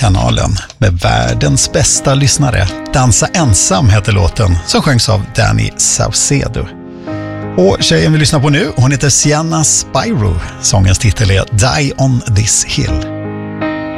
kanalen med världens bästa lyssnare. Dansa ensam heter låten som sjöngs av Danny Saucedo. Och tjejen vi lyssnar på nu, hon heter Sienna Spyro. Sångens titel är Die on this hill.